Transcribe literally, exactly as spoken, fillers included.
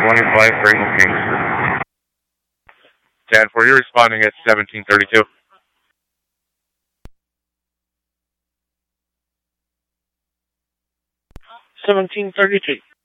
morning flight for Eagle Kings. ten four, you're responding at seventeen thirty-two. seventeen thirty-two.